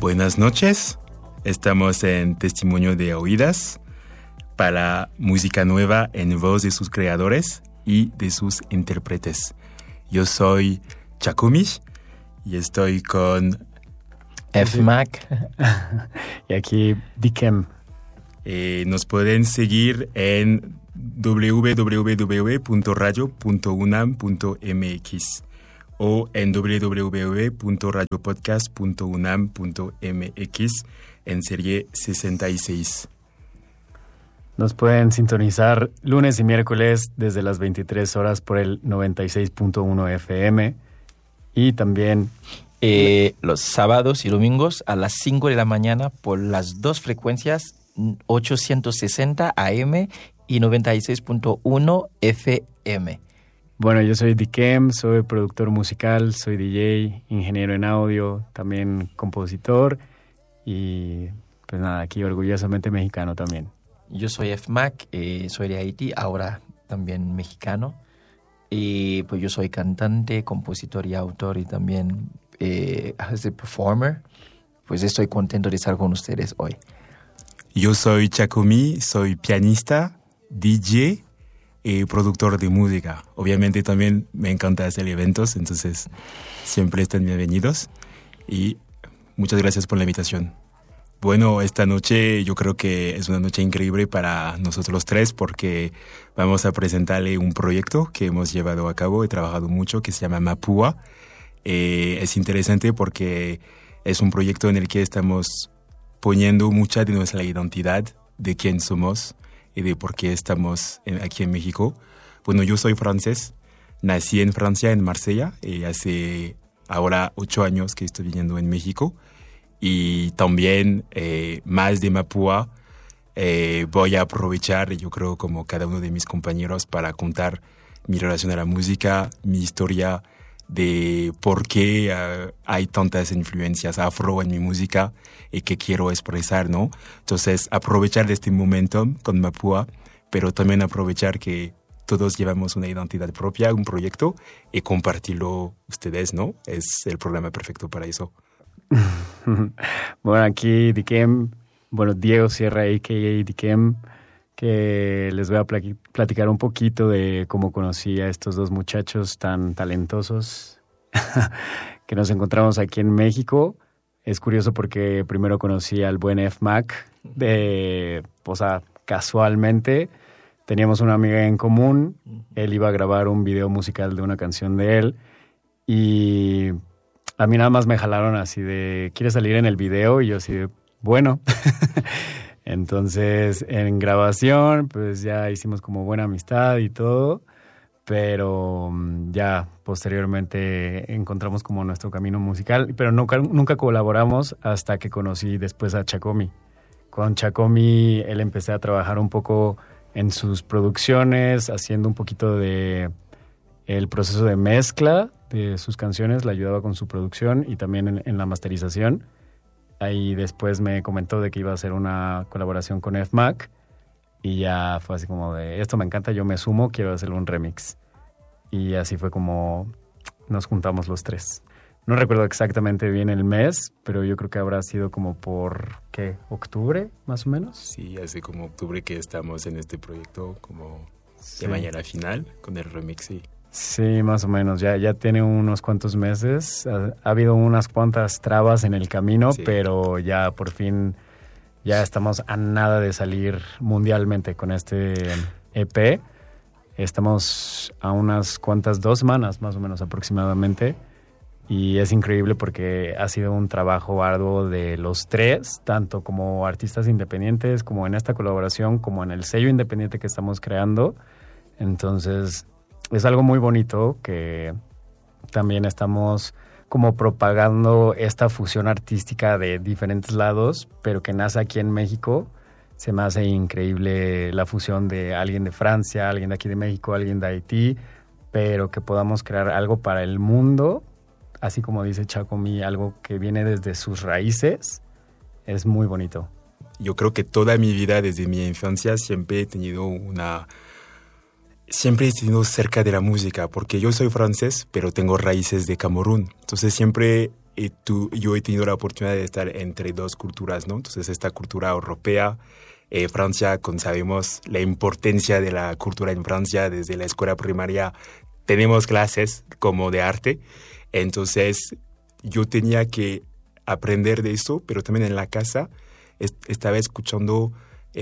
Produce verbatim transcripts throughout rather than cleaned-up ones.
Buenas noches, estamos en Testimonio de Oídas para música nueva en voz de sus creadores y de sus intérpretes. Yo soy Chakumi y estoy con F Mac y aquí Dikem. Eh, nos pueden seguir en doble u doble u doble u punto radio punto unam punto m x o en doble u doble u doble u punto radio podcast punto unam punto m x en serie sesenta y seis. Nos pueden sintonizar lunes y miércoles desde las veintitrés horas por el noventa y seis punto uno F M y también eh, los sábados y domingos a las cinco de la mañana por las dos frecuencias ochocientos sesenta A M y noventa y seis punto uno F M. Bueno, yo soy Dikem, soy productor musical, soy D J, ingeniero en audio, también compositor y pues nada, aquí orgullosamente mexicano también. Yo soy F Mac, eh, soy de Haití, ahora también mexicano. Y pues yo soy cantante, compositor y autor y también eh, as a performer. Pues estoy contento de estar con ustedes hoy. Yo soy Chakumi, soy pianista, D J y productor de música. Obviamente también me encanta hacer eventos, entonces siempre están bienvenidos y muchas gracias por la invitación. Bueno, esta noche yo creo que es una noche increíble para nosotros tres porque vamos a presentarle un proyecto que hemos llevado a cabo, he trabajado mucho, que se llama Mapua. Eh, es interesante porque es un proyecto en el que estamos poniendo mucha de nuestra identidad, de quién somos y de por qué estamos en, aquí en México. Bueno, yo soy francés, nací en Francia, en Marsella, y hace ahora ocho años que estoy viviendo en México. Y también, eh, más de Mapua, eh, voy a aprovechar, yo creo, como cada uno de mis compañeros, para contar mi relación a la música, mi historia de por qué uh, hay tantas influencias afro en mi música y que quiero expresar, ¿no? Entonces, aprovechar de este momento con Mapua, pero también aprovechar que todos llevamos una identidad propia, un proyecto, y compartirlo ustedes, ¿no? Es el programa perfecto para eso. Bueno, aquí Dikem, bueno, Diego Sierra, a k a. Dikem, que les voy a pl- platicar un poquito de cómo conocí a estos dos muchachos tan talentosos que nos encontramos aquí en México. Es curioso porque primero conocí al buen F Mac, de, o sea, casualmente teníamos una amiga en común, él iba a grabar un video musical de una canción de él y a mí nada más me jalaron así de, ¿quieres salir en el video? Y yo así de, bueno. Entonces, en grabación, pues ya hicimos como buena amistad y todo, pero ya posteriormente encontramos como nuestro camino musical, pero nunca, nunca colaboramos hasta que conocí después a Chakumi. Con Chakumi, él empecé a trabajar un poco en sus producciones, haciendo un poquito de el proceso de mezcla de sus canciones, le ayudaba con su producción y también en, en la masterización. Ahí después me comentó de que iba a hacer una colaboración con F Mac y ya fue así como de, esto me encanta, yo me sumo, quiero hacerle un remix. Y así fue como nos juntamos los tres. No recuerdo exactamente bien el mes, pero yo creo que habrá sido como por, ¿qué? ¿Octubre, más o menos? Sí, hace como octubre que estamos en este proyecto, como sí. De mañana final, con el remix, sí. Sí, más o menos. Ya, ya tiene unos cuantos meses. Ha, ha habido unas cuantas trabas en el camino, sí. Pero ya por fin ya estamos a nada de salir mundialmente con este E P. Estamos a unas cuantas, dos semanas más o menos aproximadamente. Y es increíble porque ha sido un trabajo arduo de los tres, tanto como artistas independientes, como en esta colaboración, como en el sello independiente que estamos creando. Entonces es algo muy bonito que también estamos como propagando esta fusión artística de diferentes lados, pero que nace aquí en México. Se me hace increíble la fusión de alguien de Francia, alguien de aquí de México, alguien de Haití, pero que podamos crear algo para el mundo, así como dice Chakumi, algo que viene desde sus raíces, es muy bonito. Yo creo que toda mi vida, desde mi infancia, siempre he tenido una... Siempre he estado cerca de la música, porque yo soy francés, pero tengo raíces de Camerún. Entonces siempre y tú, yo he tenido la oportunidad de estar entre dos culturas, ¿no? Entonces, esta cultura europea, eh, Francia, con, sabemos la importancia de la cultura en Francia. Desde la escuela primaria tenemos clases como de arte. Entonces, yo tenía que aprender de eso, pero también en la casa est- estaba escuchando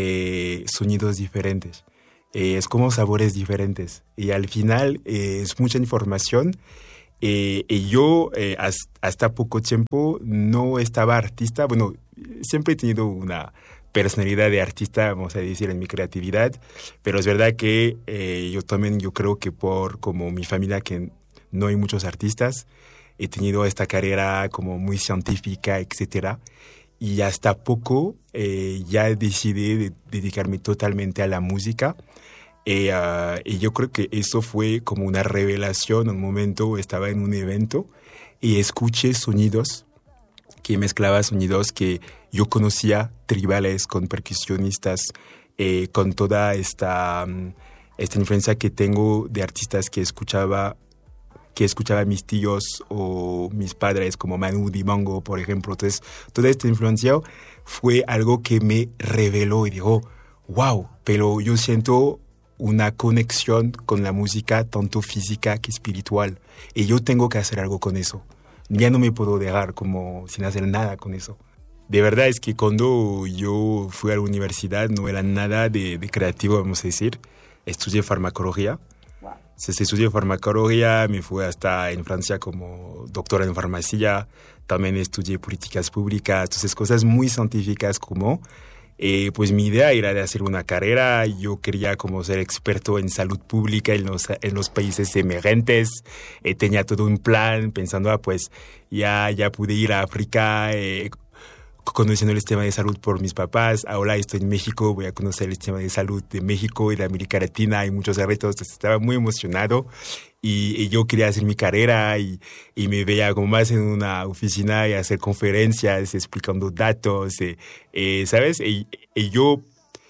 eh, sonidos diferentes. Eh, es como sabores diferentes. Y al final eh, es mucha información. Eh, y yo eh, hasta, hasta poco tiempo no estaba artista. Bueno, siempre he tenido una personalidad de artista, vamos a decir, en mi creatividad, pero es verdad que eh, yo también, yo creo que por como mi familia, que no hay muchos artistas, he tenido esta carrera como muy científica, etcétera, y hasta poco eh, ya decidí de dedicarme totalmente a la música. Eh, uh, y yo creo que eso fue como una revelación. Un momento estaba en un evento y escuché sonidos que mezclaba sonidos que yo conocía, tribales, con percusionistas, eh, con toda esta, um, esta influencia que tengo de artistas que escuchaba, que escuchaba mis tíos o mis padres, como Manu Dibango, por ejemplo. Entonces, toda esta influencia fue algo que me reveló y dijo, wow, pero yo siento una conexión con la música, tanto física que espiritual. Y yo tengo que hacer algo con eso. Ya no me puedo dejar como sin hacer nada con eso. De verdad es que cuando yo fui a la universidad no era nada de, de creativo, vamos a decir. Estudié farmacología. Wow. Entonces estudié farmacología, me fui hasta en Francia como doctora en farmacia. También estudié políticas públicas. Entonces cosas muy científicas como... Eh, pues mi idea era de hacer una carrera. Yo quería como ser experto en salud pública en los, en los países emergentes. Eh, tenía todo un plan pensando, ah, pues ya, ya pude ir a África, eh, conociendo el sistema de salud por mis papás. Ahora estoy en México, voy a conocer el sistema de salud de México y de América Latina. Hay muchos retos, entonces estaba muy emocionado. Y, y yo quería hacer mi carrera y, y me veía como más en una oficina y hacer conferencias explicando datos, eh, eh, ¿sabes? Y, y yo,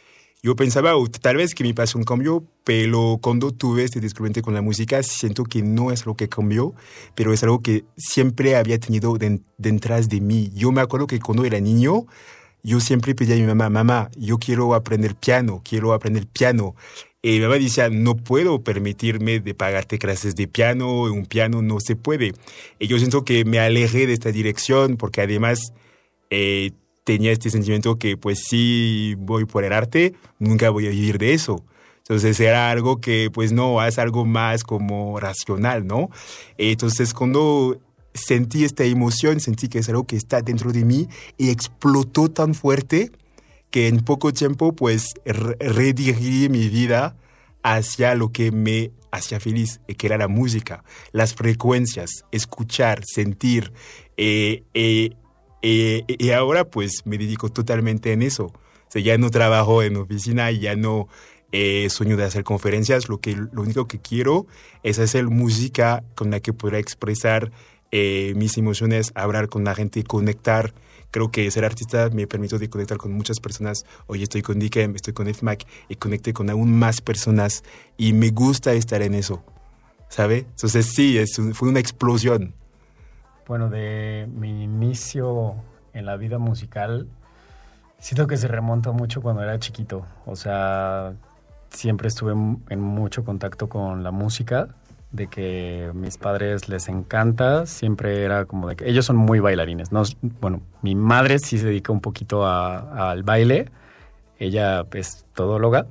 yo pensaba, oh, tal vez que me pasó un cambio, pero cuando tuve este descubrimiento con la música, siento que no es algo que cambió, pero es algo que siempre había tenido de, detrás de mí. Yo me acuerdo que cuando era niño, yo siempre pedía a mi mamá, mamá, yo quiero aprender piano, quiero aprender piano. Y mi mamá decía, no puedo permitirme de pagarte clases de piano, un piano no se puede. Y yo siento que me alejé de esta dirección porque además eh, tenía este sentimiento que pues si voy por el arte, nunca voy a vivir de eso. Entonces era algo que pues no, es algo más como racional, ¿no? Entonces cuando sentí esta emoción, sentí que es algo que está dentro de mí y explotó tan fuerte que en poco tiempo pues re- redirigí mi vida hacia lo que me hacía feliz, que era la música, las frecuencias, escuchar, sentir. Eh, eh, eh, y ahora pues me dedico totalmente en eso. O sea, ya no trabajo en oficina, ya no eh, sueño de hacer conferencias. Lo, que, lo único que quiero es hacer música con la que podrá expresar eh, mis emociones, hablar con la gente, conectar. Creo que ser artista me permitió de conectar con muchas personas. Hoy estoy con Dikem, estoy con F M A C y conecté con aún más personas y me gusta estar en eso, ¿sabe? Entonces sí, es un, fue una explosión. Bueno, de mi inicio en la vida musical, siento que se remonta mucho cuando era chiquito. O sea, siempre estuve en mucho contacto con la música, de que mis padres les encanta, siempre era como de que ellos son muy bailarines, ¿no? Bueno, mi madre sí se dedica un poquito a, a, al baile, ella es todóloga,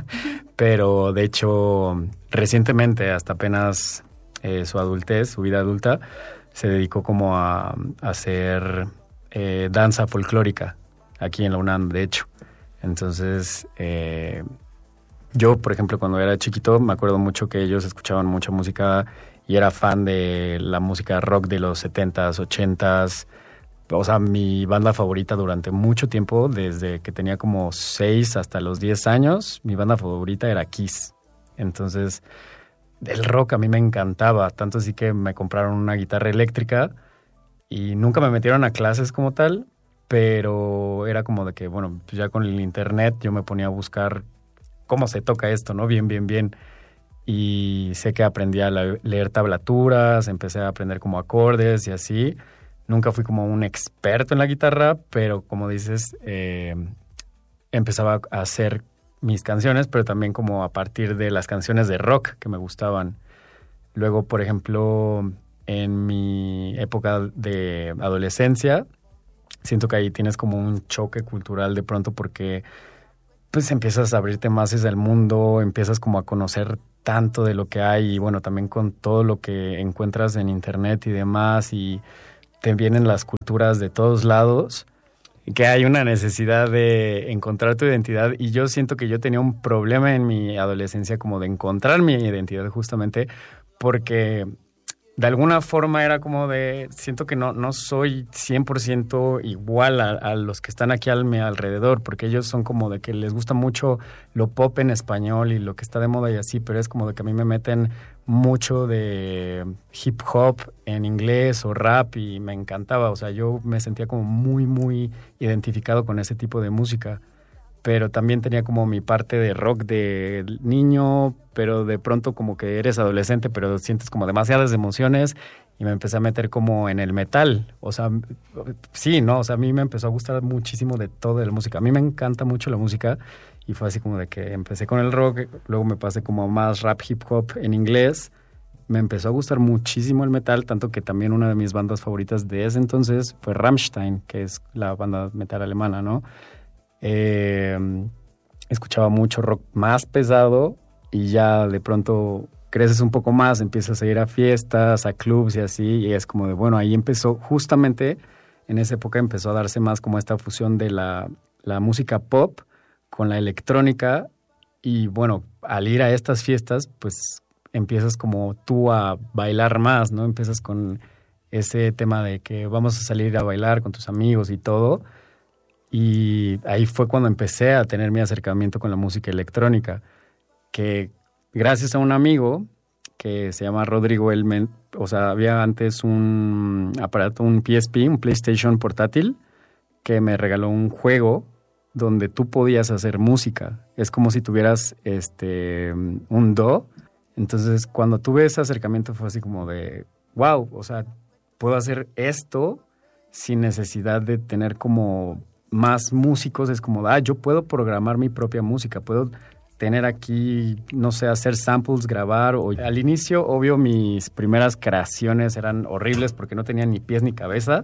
pero de hecho recientemente, hasta apenas eh, su adultez, su vida adulta, se dedicó como a, a hacer eh, danza folclórica aquí en la UNAM, de hecho. Entonces, eh, yo, por ejemplo, cuando era chiquito, me acuerdo mucho que ellos escuchaban mucha música y era fan de la música rock de los setentas, ochentas. O sea, mi banda favorita durante mucho tiempo, desde que tenía como seis hasta los diez años, mi banda favorita era Kiss. Entonces, el rock a mí me encantaba, tanto así que me compraron una guitarra eléctrica y nunca me metieron a clases como tal, pero era como de que, bueno, pues ya con el internet yo me ponía a buscar cómo se toca esto, ¿no? Bien, bien, bien. Y sé que aprendí a leer tablaturas, empecé a aprender como acordes y así. Nunca fui como un experto en la guitarra, pero como dices, eh, empezaba a hacer mis canciones, pero también como a partir de las canciones de rock que me gustaban. Luego, por ejemplo, en mi época de adolescencia, siento que ahí tienes como un choque cultural de pronto porque pues empiezas a abrirte más hacia el mundo, empiezas como a conocer tanto de lo que hay y bueno, también con todo lo que encuentras en internet y demás y te vienen las culturas de todos lados, que hay una necesidad de encontrar tu identidad y yo siento que yo tenía un problema en mi adolescencia como de encontrar mi identidad justamente porque de alguna forma era como de, siento que no, no soy cien por ciento igual a, a los que están aquí a mi alrededor, porque ellos son como de que les gusta mucho lo pop en español y lo que está de moda y así, pero es como de que a mí me meten mucho de hip hop en inglés o rap y me encantaba, o sea, yo me sentía como muy, muy identificado con ese tipo de música. Pero también tenía como mi parte de rock de niño, pero de pronto como que eres adolescente, pero sientes como demasiadas emociones y me empecé a meter como en el metal. O sea, sí, ¿no? O sea, a mí me empezó a gustar muchísimo de toda la música. A mí me encanta mucho la música y fue así como de que empecé con el rock, luego me pasé como a más rap hip hop en inglés. Me empezó a gustar muchísimo el metal, tanto que también una de mis bandas favoritas de ese entonces fue Rammstein, que es la banda metal alemana, ¿no? Eh, escuchaba mucho rock más pesado y ya de pronto creces un poco más, empiezas a ir a fiestas, a clubs y así, y es como de, bueno, ahí empezó, justamente en esa época empezó a darse más como esta fusión de la, la música pop con la electrónica y bueno, al ir a estas fiestas, pues empiezas como tú a bailar más, ¿no? Empiezas con ese tema de que vamos a salir a bailar con tus amigos y todo. Y ahí fue cuando empecé a tener mi acercamiento con la música electrónica, que gracias a un amigo que se llama Rodrigo Elmen, o sea, había antes un aparato, un P S P, un PlayStation portátil, que me regaló un juego donde tú podías hacer música. Es como si tuvieras este un do. Entonces, cuando tuve ese acercamiento fue así como de, wow, o sea, puedo hacer esto sin necesidad de tener como más músicos, es como, ah, yo puedo programar mi propia música, puedo tener aquí, no sé, hacer samples, grabar. O... Al inicio, obvio, mis primeras creaciones eran horribles porque no tenían ni pies ni cabeza.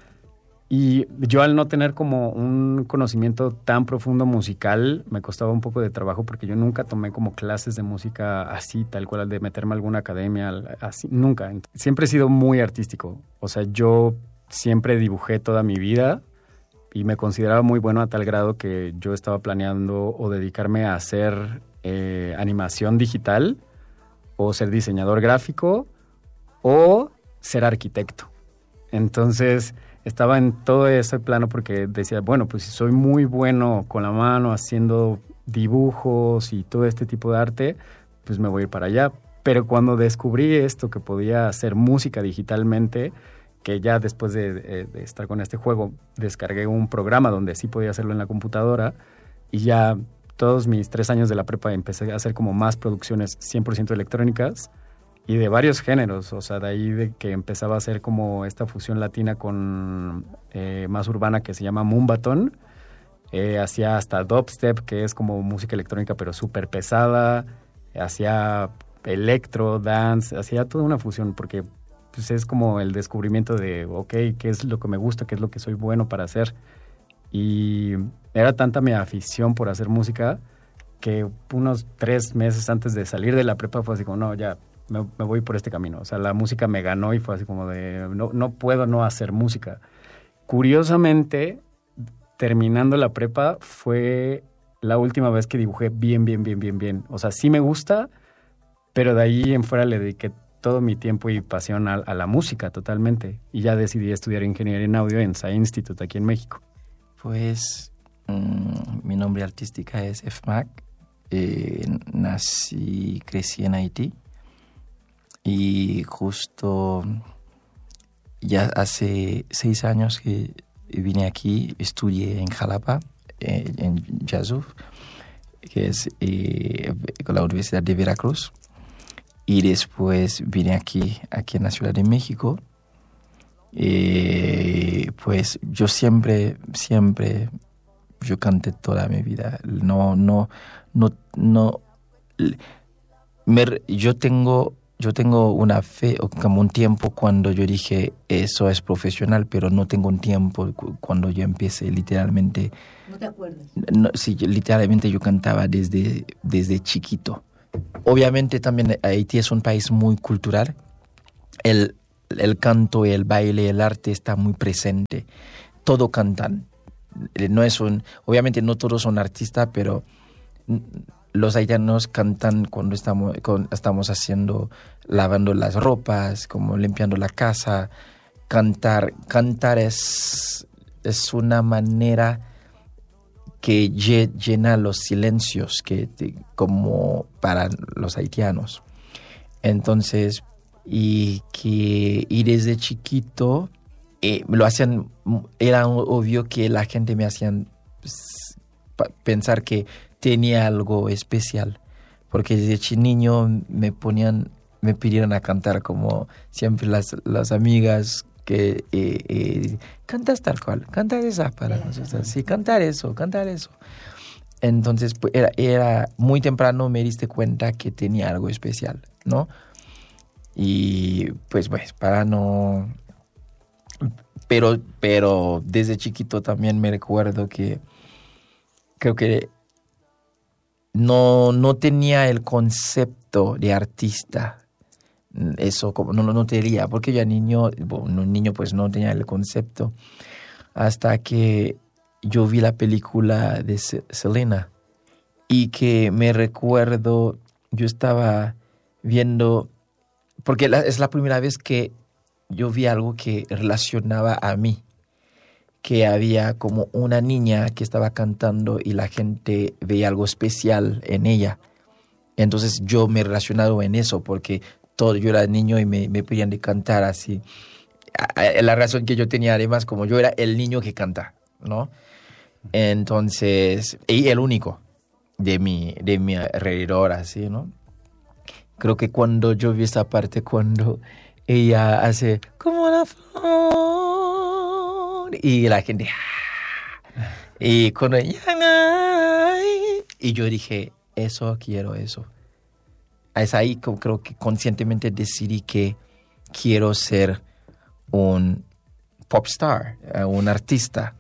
Y yo al no tener como un conocimiento tan profundo musical, me costaba un poco de trabajo porque yo nunca tomé como clases de música así, tal cual, de meterme a alguna academia, así, nunca. Siempre he sido muy artístico. O sea, yo siempre dibujé toda mi vida. Y me consideraba muy bueno a tal grado que yo estaba planeando o dedicarme a hacer eh, animación digital o ser diseñador gráfico o ser arquitecto. Entonces estaba en todo ese plano porque decía, bueno, pues si soy muy bueno con la mano haciendo dibujos y todo este tipo de arte, pues me voy a ir para allá. Pero cuando descubrí esto que podía hacer música digitalmente, que ya después de, de, de estar con este juego descargué un programa donde sí podía hacerlo en la computadora y ya todos mis tres años de la prepa empecé a hacer como más producciones cien por ciento electrónicas y de varios géneros, o sea, de ahí de que empezaba a hacer como esta fusión latina con eh, más urbana que se llama Moombaton, eh, hacía hasta dubstep, que es como música electrónica pero súper pesada, hacía electro, dance, hacía toda una fusión porque pues es como el descubrimiento de, ok, qué es lo que me gusta, qué es lo que soy bueno para hacer. Y era tanta mi afición por hacer música que unos tres meses antes de salir de la prepa fue así como, no, ya, me, me voy por este camino. O sea, la música me ganó y fue así como de, no, no puedo no hacer música. Curiosamente, terminando la prepa, fue la última vez que dibujé bien, bien, bien, bien, bien. O sea, sí me gusta, pero de ahí en fuera le dediqué todo mi tiempo y pasión a, a la música totalmente. Y ya decidí estudiar ingeniería en audio en S A I Institute aquí en México. Pues mmm, mi nombre artístico es F Mac. Eh, nací, crecí en Haití. Y justo ya hace seis años que vine aquí, estudié en Jalapa, eh, en Yazuf, que es eh, con la Universidad de Veracruz. Y después vine aquí, aquí en la Ciudad de México. Eh, pues yo siempre, siempre, yo canté toda mi vida. No, no, no, no. Me, yo tengo, yo tengo una fe, o como un tiempo cuando yo dije eso es profesional, pero no tengo un tiempo cuando yo empecé literalmente. ¿No te acuerdas? No, sí, yo, literalmente yo cantaba desde, desde chiquito. Obviamente también Haití es un país muy cultural. El El canto, el baile, el arte está muy presente. Todo cantan. No es un, obviamente no todos son artistas, pero los haitianos cantan cuando estamos, cuando estamos haciendo, lavando las ropas, como limpiando la casa. Cantar, cantar es, es una manera que llena los silencios que, como para los haitianos. Entonces, y que y desde chiquito eh, lo hacían, era obvio que la gente me hacían pues, pa, pensar que tenía algo especial, porque desde niño me ponían, me pidieron a cantar, como siempre las, las amigas que eh, eh, cantas tal cual, cantar esa para nosotros, sí, cantar eso, cantar eso. Entonces pues, era, era muy temprano me diste cuenta que tenía algo especial, ¿no? Y pues, pues, para no... Pero, pero desde chiquito también me recuerdo que creo que no, no tenía el concepto de artista. Eso como no, no tenía, porque yo niño, bueno, un niño pues no tenía el concepto. Hasta que yo vi la película de Selena y que me recuerdo, yo estaba viendo... Porque la, es la primera vez que yo vi algo que relacionaba a mí. Que había como una niña que estaba cantando y la gente veía algo especial en ella. Entonces yo me he relacionado en eso porque todo, yo era niño y me, me pedían de cantar así. La razón que yo tenía además, como yo era el niño que canta, ¿no? Entonces, y el único de mi, de mi alrededor, así, ¿no? Creo que cuando yo vi esa parte, cuando ella hace como la flor y la gente y cuando ella, y yo dije, eso quiero, eso. Es ahí que creo que conscientemente decidí que quiero ser un pop star, un artista.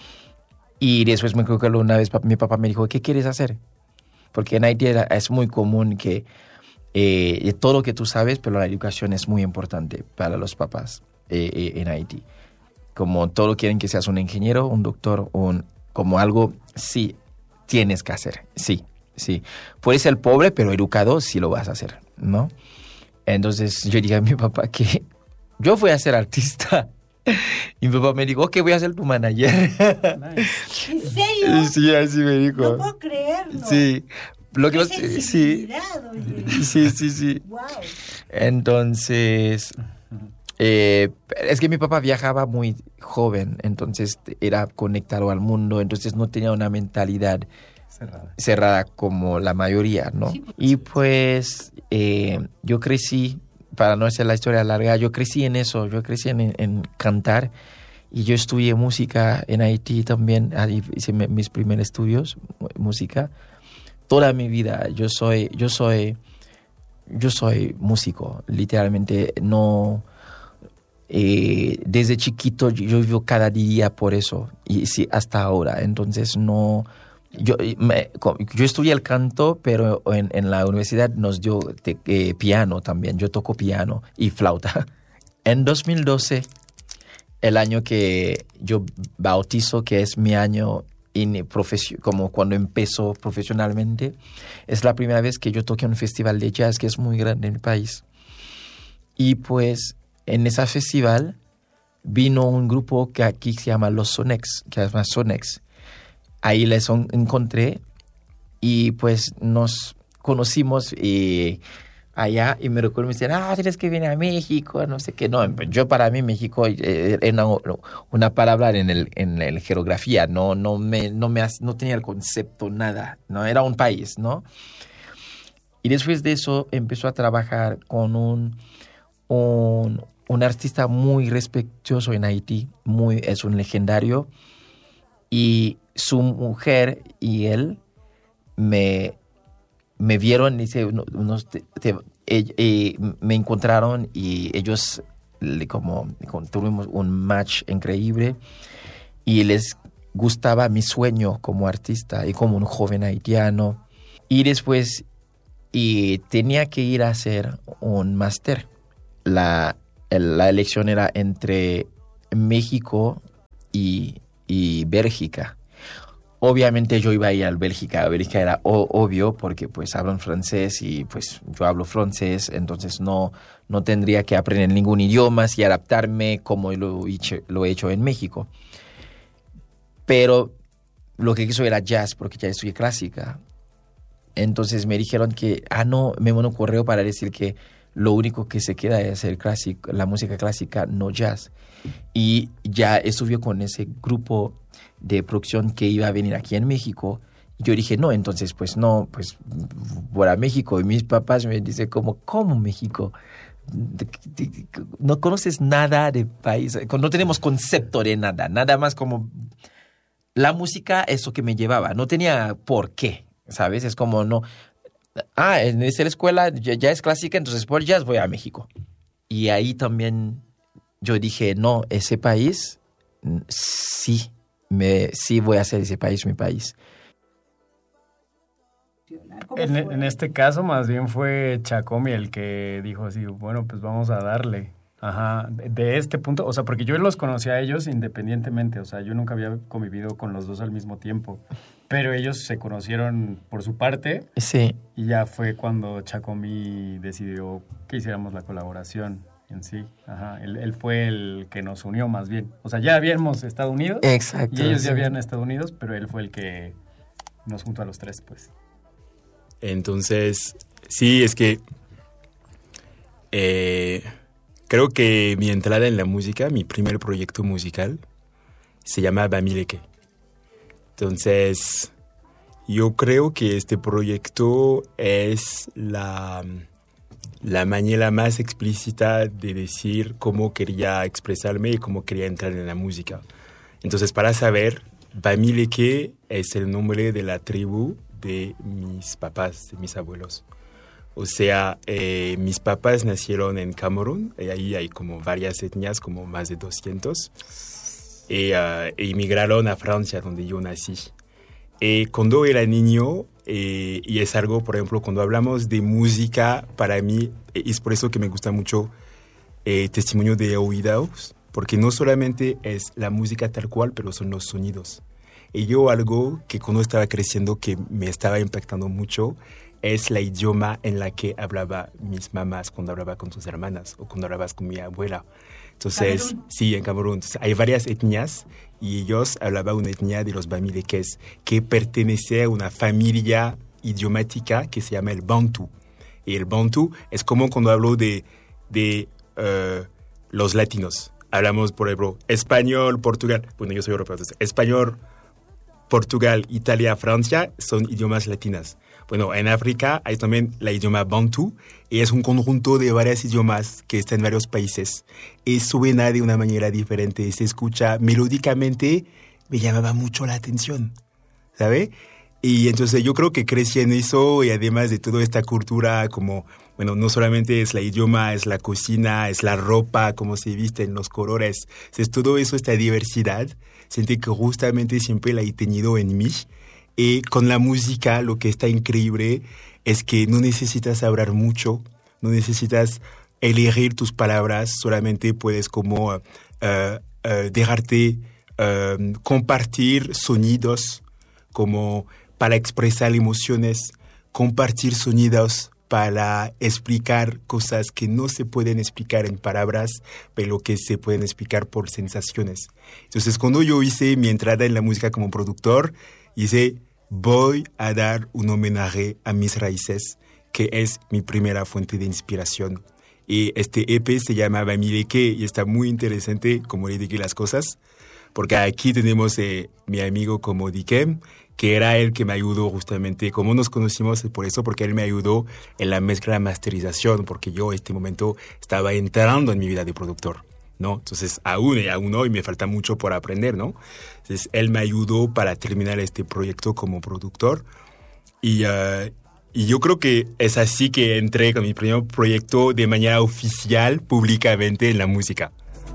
Y después me creo que una vez mi papá me dijo, ¿qué quieres hacer? Porque en Haití es muy común que Eh, todo lo que tú sabes, pero la educación es muy importante para los papás eh, eh, en Haití. Como todo quieren que seas un ingeniero, un doctor, un, como algo, sí, tienes que hacer, sí, sí. Puedes ser pobre, pero educado sí lo vas a hacer, ¿no? Entonces yo dije a mi papá que yo voy a ser artista. Y mi papá me dijo, ok, voy a ser tu manager. Nice. ¿En serio? Sí, así me dijo. No puedo creerlo. Sí. Lo que Qué sí, sí, sí, sí. Wow. Entonces, eh, es que mi papá viajaba muy joven, entonces era conectado al mundo, entonces no tenía una mentalidad cerrada, cerrada como la mayoría, ¿no? Sí, y pues eh, yo crecí, para no hacer la historia larga, yo crecí en eso, yo crecí en, en cantar. Y yo estudié música en Haití también, ahí hice mis primeros estudios, música. Toda mi vida yo soy, yo soy, yo soy músico, literalmente. No, eh, desde chiquito yo vivo cada día por eso y sí hasta ahora. Entonces no, yo, me, yo estudié el canto, pero en, en la universidad nos dio te, eh, piano también. Yo toco piano y flauta. En dos mil doce, el año que yo bautizo, que es mi año como cuando empezó profesionalmente, es la primera vez que yo toqué en un festival de jazz que es muy grande en el país. Y pues en ese festival vino un grupo que aquí se llama Los Sonex, que se llama Sonex. Ahí les encontré y pues nos conocimos y allá, y me recuerdo, me decían, ah, tienes que venir a México, no sé qué. No, yo para mí México era una palabra en el en la geografía, no, no, me, no, me, no tenía el concepto, nada, no era un país, ¿no? Y después de eso empezó a trabajar con un, un, un artista muy respetuoso en Haití, muy, es un legendario. Y su mujer y él me, me vieron, dice, unos, te, te, eh, eh, me encontraron y ellos como, como tuvimos un match increíble y les gustaba mi sueño como artista y como un joven haitiano. Y después y tenía que ir a hacer un máster. La, la elección era entre México y, y Bélgica. Obviamente yo iba a ir a Bélgica. Bélgica era o, obvio porque pues hablan francés y pues yo hablo francés, entonces no, no tendría que aprender ningún idioma y adaptarme como lo, lo he hecho en México. Pero lo que quiso era jazz porque ya estudié clásica. Entonces me dijeron que, ah, no, me mandó un correo para decir que lo único que se queda es el clásico, la música clásica, no jazz. Y ya estuve con ese grupo de producción que iba a venir aquí en México. Y yo dije, no, entonces pues no, pues voy a México. Y mis papás me dicen, como, ¿cómo México? No conoces nada de país, no tenemos concepto de nada, nada más como la música es lo que me llevaba, no tenía por qué. ¿Sabes? Es como no... Ah, en esa escuela ya, ya es clásica, entonces por jazz voy a México. Y ahí también yo dije, no, ese país, sí, me, sí voy a hacer ese país mi país. En, en este caso más bien fue Chacomi el que dijo así, bueno, pues vamos a darle. Ajá, de, de este punto, o sea, porque yo los conocí a ellos independientemente, o sea, yo nunca había convivido con los dos al mismo tiempo, pero ellos se conocieron por su parte. Sí. Y ya fue cuando Chacomi decidió que hiciéramos la colaboración en sí. Ajá, él, él fue el que nos unió más bien. O sea, ya habíamos estado unidos. Exacto. Y ellos sí. ya habían estado unidos, pero él fue el que nos juntó a los tres, pues. Entonces, sí, es que... Eh, creo que mi entrada en la música, mi primer proyecto musical, se llama Bamileke. Entonces, yo creo que este proyecto es la, la manera más explícita de decir cómo quería expresarme y cómo quería entrar en la música. Entonces, para saber, Bamileke es el nombre de la tribu de mis papás, de mis abuelos. O sea, eh, mis papás nacieron en Camerún, y ahí hay como varias etnias, como más de doscientos, y uh, emigraron a Francia, donde yo nací. Y cuando era niño, eh, y es algo, por ejemplo, cuando hablamos de música, para mí, es por eso que me gusta mucho eh, Testimonio de Oídos, porque no solamente es la música tal cual, pero son los sonidos. Y yo algo que cuando estaba creciendo que me estaba impactando mucho es la idioma en la que hablaba mis mamás cuando hablaba con sus hermanas o cuando hablabas con mi abuela. Entonces, ¿Camerún? Sí, en Camerún. Entonces, hay varias etnias y ellos hablaban una etnia de los bamilekes que pertenece a una familia idiomática que se llama el Bantu. Y el Bantu es como cuando hablo de, de uh, los latinos. Hablamos, por ejemplo, español, Portugal. Bueno, yo soy europeo, entonces, español, Portugal, Italia, Francia son idiomas latinas. Bueno, en África hay también la idioma Bantu y es un conjunto de varios idiomas que está en varios países. Y suena de una manera diferente, se escucha melódicamente, me llamaba mucho la atención, ¿sabe? Y entonces yo creo que crecí en eso y además de toda esta cultura como, bueno, no solamente es la idioma, es la cocina, es la ropa, cómo se visten, los colores, es todo eso, esta diversidad, sentí que justamente siempre la he tenido en mí. Y con la música lo que está increíble es que no necesitas hablar mucho, no necesitas elegir tus palabras, solamente puedes como uh, uh, dejarte uh, compartir sonidos como para expresar emociones, compartir sonidos para explicar cosas que no se pueden explicar en palabras, pero que se pueden explicar por sensaciones. Entonces, cuando yo hice mi entrada en la música como productor, hice, voy a dar un homenaje a mis raíces, que es mi primera fuente de inspiración. Y este E P se llama Bamileke y está muy interesante como le dije las cosas, porque aquí tenemos eh, mi amigo como Dikem, que era el que me ayudó justamente, como nos conocimos por eso, porque él me ayudó en la mezcla de masterización, porque yo en este momento estaba entrando en mi vida de productor, ¿no? Entonces, aún y aún hoy me falta mucho por aprender, ¿no? Entonces, él me ayudó para terminar este proyecto como productor y... Uh, Y yo creo que es así que entré con mi primer proyecto de manera oficial, públicamente en la música.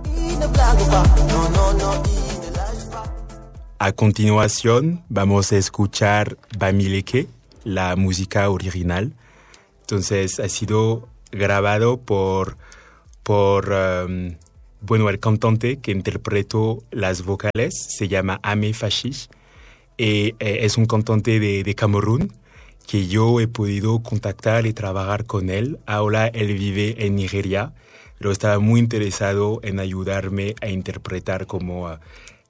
A continuación vamos a escuchar Bamileke, la música original. Entonces ha sido grabado por, por um, bueno, el cantante que interpretó las vocales, se llama Ame Fashish. Eh, eh, es un cantante de, de Camerún, que yo he podido contactar y trabajar con él. Ahora él vive en Nigeria, pero estaba muy interesado en ayudarme a interpretar como uh,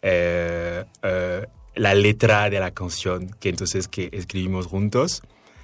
uh, uh, la letra de la canción que entonces que escribimos juntos.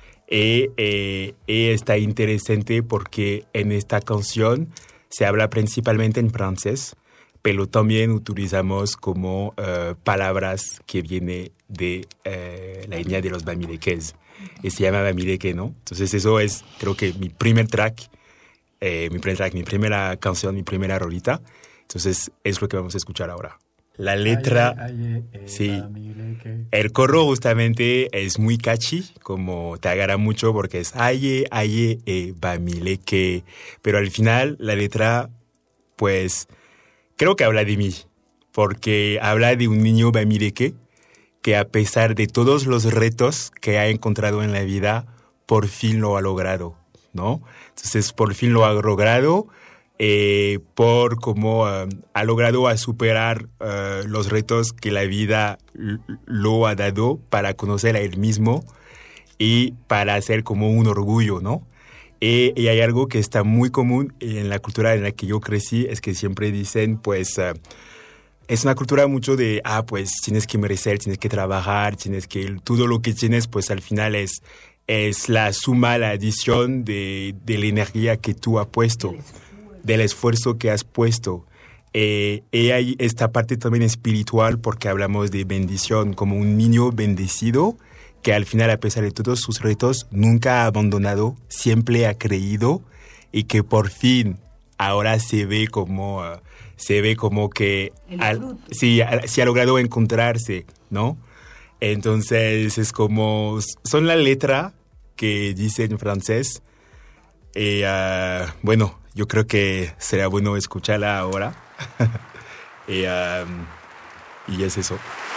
Y, eh, y está interesante porque en esta canción se habla principalmente en francés, pero también utilizamos como uh, palabras que vienen de uh, la línea de los bamilekes. Y se llama Bamileke, ¿no? Entonces eso es, creo que mi primer track, eh, mi primer track, mi primera canción, mi primera rolita. Entonces es lo que vamos a escuchar ahora. La letra, aye, aye, eh, sí, Bamileke. El coro justamente es muy catchy, como te agarra mucho porque es aye, aye, eh, Bamileke. Pero al final la letra, pues, creo que habla de mí, porque habla de un niño Bamileke que a pesar de todos los retos que ha encontrado en la vida, por fin lo ha logrado, ¿no? Entonces, por fin lo ha logrado, eh, por cómo uh, ha logrado a superar uh, los retos que la vida l- lo ha dado para conocer a él mismo y para hacer como un orgullo, ¿no? Y, y hay algo que está muy común en la cultura en la que yo crecí, es que siempre dicen, pues... Uh, Es una cultura mucho de, ah, pues tienes que merecer, tienes que trabajar, tienes que, todo lo que tienes, pues al final es, es la suma, la adición de, de la energía que tú has puesto, del esfuerzo que has puesto. Eh, y hay esta parte también espiritual porque hablamos de bendición, como un niño bendecido que al final, a pesar de todos sus retos, nunca ha abandonado, siempre ha creído y que por fin ahora se ve como... Uh, se ve como que al, sí, sí ha logrado encontrarse, ¿no? Entonces es como, son la letra que dice en francés. Y, uh, bueno, yo creo que sería bueno escucharla ahora. y, um, y es eso.